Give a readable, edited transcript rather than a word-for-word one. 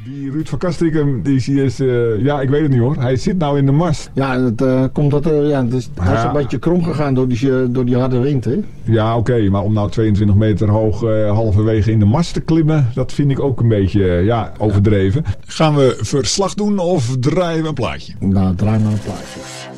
Die Ruud van Castricum, die is, ik weet het niet hoor. Hij zit nou in de mast. Ja, dat komt dat hij is een beetje krom gegaan door die harde wind, hè? Ja, oké, maar om nou 22 meter hoog halverwege in de mast te klimmen, dat vind ik ook een beetje overdreven. Gaan we verslag doen of draaien we een plaatje? Nou, draai maar een plaatje.